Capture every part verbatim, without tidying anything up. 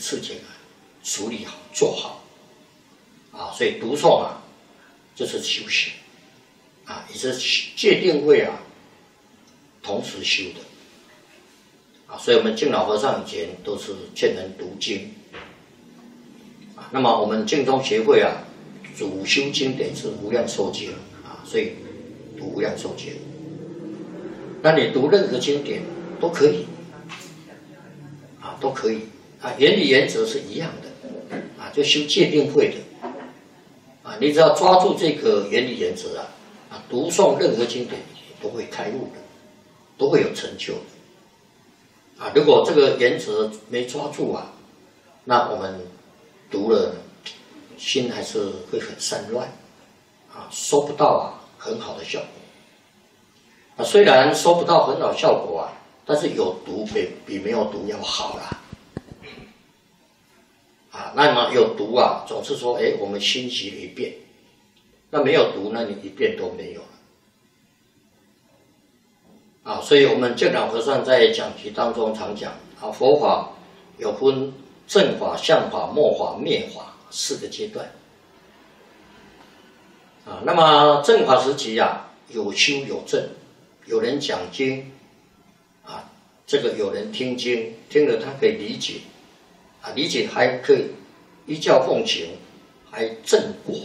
事情啊处理好做好啊，所以读诵啊就是修行啊，也是戒定慧啊同时修的啊，所以我们净老和尚以前都是劝人读经啊，那么我们净宗协会啊主修经典是无量寿经啊，所以读无量寿经。那你读任何经典都可以啊，都可以啊，原理原则是一样的啊，就修戒定慧的啊，你只要抓住这个原理原则啊，啊，读诵任何经典都会开悟的，都会有成就的啊。如果这个原则没抓住啊，那我们读了心还是会很散乱啊，收不到啊很好的效果。啊，虽然收不到很好效果啊，但是有读比比没有读要好啦。啊，那么有读啊，总是说，哎，我们欣习了一遍；那没有读，那你一遍都没有了。啊，所以我们净老和尚在讲题当中常讲啊，佛法有分正法、相法、末法、灭法四个阶段。啊，那么正法时期啊，有修有证。有人讲经啊，这个有人听经，听了他可以理解啊，理解还可以依教奉行，还证果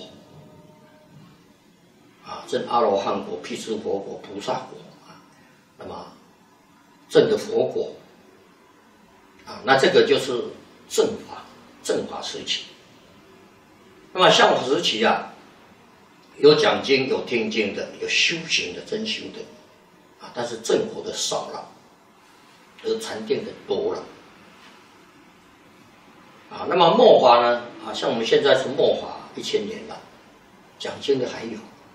啊，证阿罗汉果、辟支佛果、菩萨果啊，那么证的佛果啊，那这个就是正法，正法时期。那么相法时期啊，有讲经、有听经的，有修行的、真修的。啊，但是正果的少了，而禅定的多了。啊，那么末法呢？啊，像我们现在是末法一千年了，讲经的还有，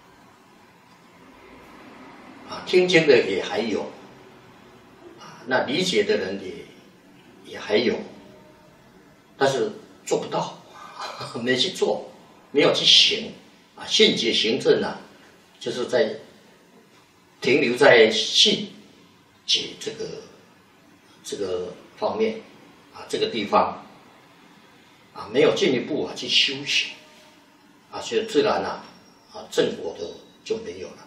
啊，听经的也还有，啊，那理解的人也也还有，但是做不到，没去做，没有去行，啊，信解行证啊，就是在。停留在信解这个这个方面啊，这个地方啊，没有进一步啊去修行啊，所以自然啊啊正果的就没有了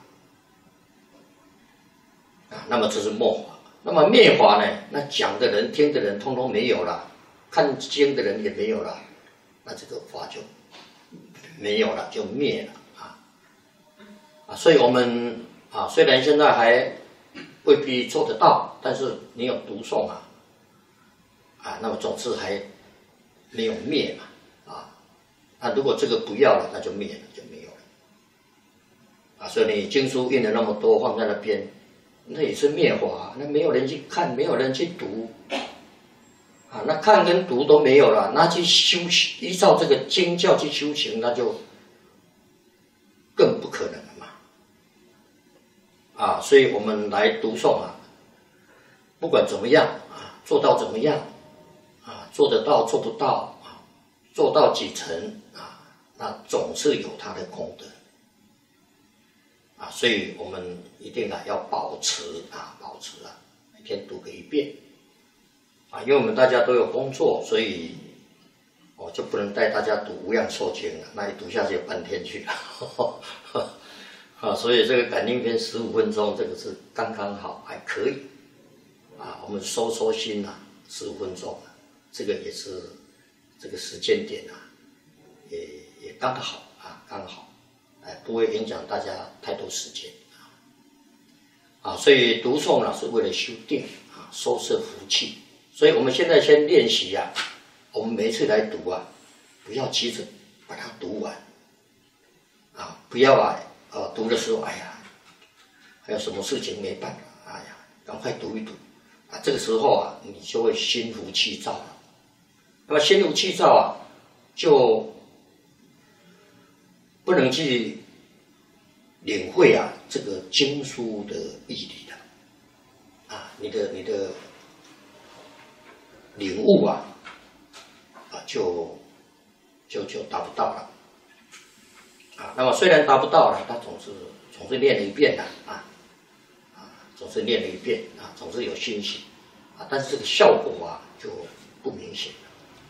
啊。那么这是末法，那么灭法呢？那讲的人、听的人，通通没有了，看经的人也没有了，那这个法就没有了，就灭了啊啊！所以我们。啊，虽然现在还未必做得到，但是你有读诵啊，啊，那么总是还没有灭嘛，啊，那如果这个不要了，那就灭了，就没有了，啊，所以你经书印了那么多放在那边，那也是灭法，那没有人去看，没有人去读，啊，那看跟读都没有了，那去修行，依照这个经教去修行，那就更不可能。啊，所以我们来读诵啊，不管怎么样啊，做到怎么样啊，做得到做不到啊，做到几成啊，那总是有它的功德啊，所以我们一定啊要保持啊，保持啊，每天读个一遍啊，因为我们大家都有工作，所以我就不能带大家读无量寿经了，那一读下去有半天去了。啊，所以这个感应篇十五分钟，这个是刚刚好，还可以。啊，我们收收心啊，十五分钟，这个也是这个时间点啊，也也刚好啊，刚好，哎，不会影响大家太多时间啊。啊，所以读诵呢是为了修定啊，收摄福气。所以我们现在先练习啊，我们每一次来读啊，不要急着把它读完，啊，不要啊。呃，读的时候，哎呀，还有什么事情没办法，哎呀，赶快读一读，啊，这个时候啊，你就会心浮气躁了。那么心浮气躁啊，就不能去领会啊这个经书的义理了，啊，你的你的领悟啊，啊，就就就达不到了。啊，那么虽然达不到了，他总是总是念了一遍的啊，啊，总是念了一遍啊，总是有欣喜啊，但是这个效果啊就不明显了。